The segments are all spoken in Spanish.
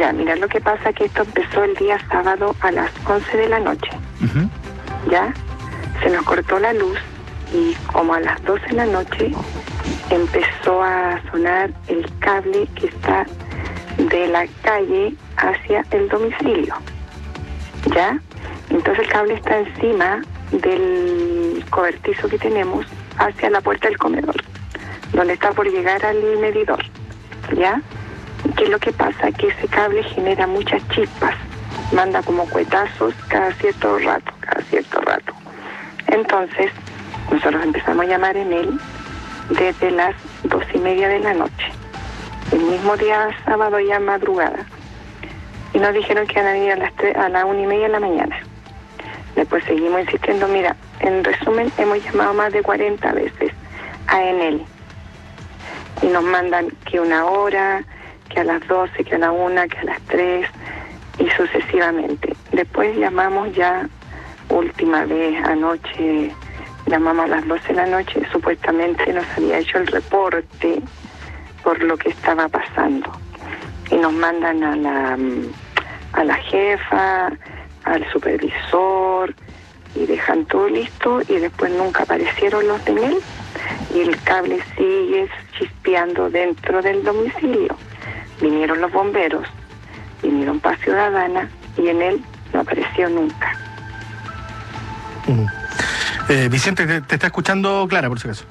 Ya, mira, lo que pasa es que esto empezó el día sábado a las 11 de la noche. Ya, se nos cortó la luz y como a las 12 de la noche empezó a sonar el cable que está de la calle hacia el domicilio. ¿Ya? Entonces el cable está encima del cobertizo que tenemos hacia la puerta del comedor, donde está por llegar al medidor. ¿Ya? ¿Qué es lo que pasa? Que ese cable genera muchas chispas, manda como cuetazos cada cierto rato. Entonces, nosotros empezamos a llamar en él desde las 2:30 de la noche. El mismo día sábado ya madrugada. Y nos dijeron que iban a venir a las 1:30 de la mañana. Después seguimos insistiendo. Mira, en resumen, hemos llamado más de 40 veces a Enel. Y nos mandan que 1 hora, que a las 12, que a la 1, que a las 3, y sucesivamente. Después llamamos ya, última vez anoche, llamamos a las 12 de la noche, supuestamente nos había hecho el reporte por lo que estaba pasando. Y nos mandan a la jefa, al supervisor, y dejan todo listo, y después nunca aparecieron los de él, y el cable sigue chispeando dentro del domicilio. Vinieron los bomberos, vinieron Paz Ciudadana, y en él no apareció nunca. Vicente, te está escuchando Clara, por si acaso.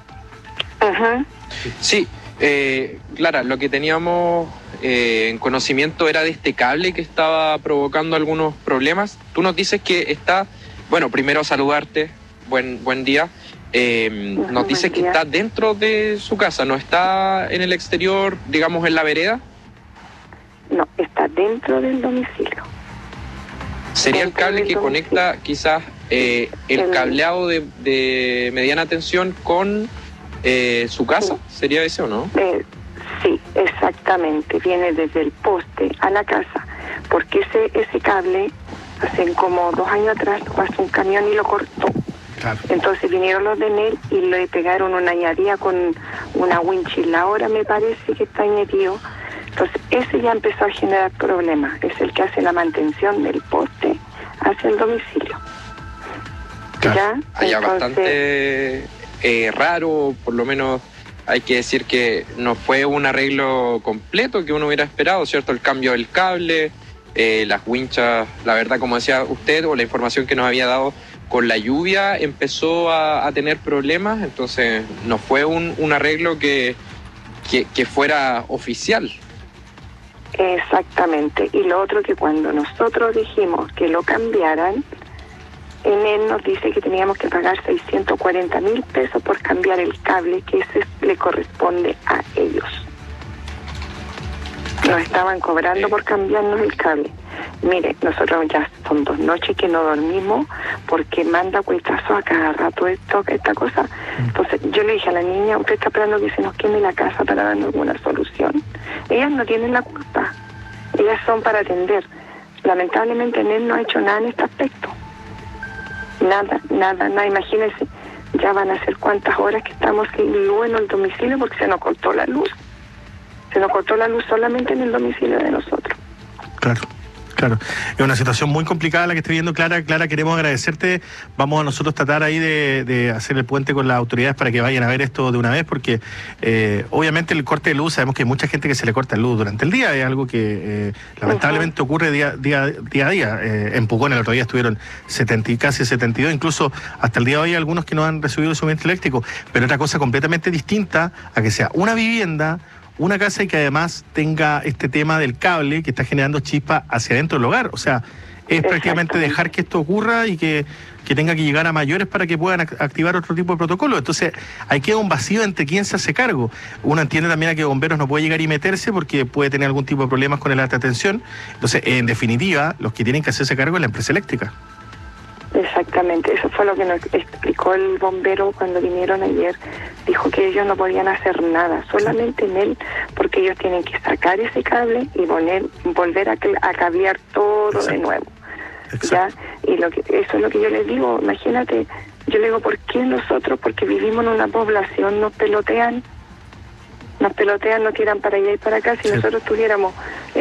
Sí, Clara, lo que teníamos en conocimiento era de este cable que estaba provocando algunos problemas. Tú nos dices que está, bueno, primero saludarte, buen día. Nos dices que está dentro de su casa, no está en el exterior, digamos en la vereda. No, está dentro del domicilio. ¿Sería el cable que conecta quizás el cableado de mediana tensión con su casa? ¿Sería ese o no? Sí, exactamente. Viene desde el poste a la casa, porque ese cable, hace como 2 años atrás, pasó un camión y lo cortó. Claro. Entonces vinieron los de Enel y le pegaron una añadida con una winchiladora, me parece que está añadido. Entonces ese ya empezó a generar problemas. Es el que hace la mantención del poste hacia el domicilio. Claro. ¿Ya? Allá bastante raro, por lo menos hay que decir que no fue un arreglo completo que uno hubiera esperado, ¿cierto? El cambio del cable, las winchas, la verdad, como decía usted, o la información que nos había dado, con la lluvia empezó a tener problemas, entonces no fue un arreglo que fuera oficial. Exactamente. Y lo otro, que cuando nosotros dijimos que lo cambiaran, Enel nos dice que teníamos que pagar 640,000 pesos por cambiar el cable, que ese le corresponde a ellos. Nos estaban cobrando por cambiarnos el cable. Mire, nosotros ya son 2 noches que no dormimos porque manda cuetazos a cada rato esta cosa. Entonces yo le dije a la niña, usted está esperando que se nos queme la casa para darnos alguna solución. Ellas no tienen la culpa, ellas son para atender. Lamentablemente Enel no ha hecho nada en este aspecto. Nada, imagínense, ya van a ser cuántas horas que estamos sin luz en el domicilio porque se nos cortó la luz. Se nos cortó la luz solamente en el domicilio de nosotros. Claro, es una situación muy complicada la que estoy viendo, Clara. Clara, queremos agradecerte. Vamos a nosotros tratar ahí de hacer el puente con las autoridades para que vayan a ver esto de una vez, porque obviamente el corte de luz, sabemos que hay mucha gente que se le corta la luz durante el día, es algo que lamentablemente ocurre día a día. En Pucón el otro día estuvieron casi 72, incluso hasta el día de hoy hay algunos que no han recibido el suministro eléctrico, pero otra cosa completamente distinta a que sea una vivienda, una casa, y que además tenga este tema del cable que está generando chispa hacia adentro del hogar. O sea, es prácticamente dejar que esto ocurra y que tenga que llegar a mayores para que puedan activar otro tipo de protocolo. Entonces, ahí queda un vacío entre quién se hace cargo. Uno entiende también a que bomberos no puede llegar y meterse porque puede tener algún tipo de problemas con el alta tensión. Entonces, en definitiva, los que tienen que hacerse cargo es la empresa eléctrica. Exactamente, eso fue lo que nos explicó el bombero cuando vinieron ayer. Dijo que ellos no podían hacer nada, solamente en él, porque ellos tienen que sacar ese cable y volver a cablear todo. Exacto. De nuevo. Exacto. ¿Ya? Y eso es lo que yo les digo. Imagínate, yo le digo, ¿por qué nosotros? Porque vivimos en una población, nos pelotean, nos tiran para allá y para acá. Si nosotros tuviéramos